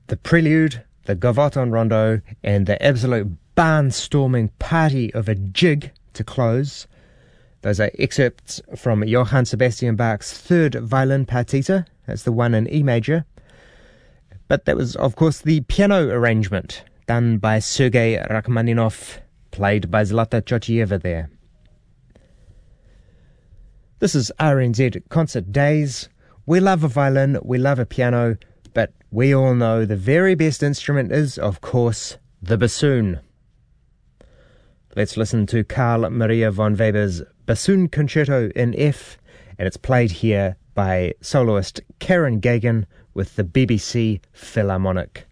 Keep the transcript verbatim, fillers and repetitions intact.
the prelude, the gavotte rondo, and the absolute barnstorming party of a jig to close. Those are excerpts from Johann Sebastian Bach's third violin partita. That's the one in E major. But that was, of course, the piano arrangement done by Sergei Rachmaninoff, played by Zlata Chochieva there. This is R N Z Concert Days. We love a violin, we love a piano, but we all know the very best instrument is, of course, the bassoon. Let's listen to Carl Maria von Weber's Bassoon Concerto in F, and it's played here by soloist Karen Gagan with the B B C Philharmonic.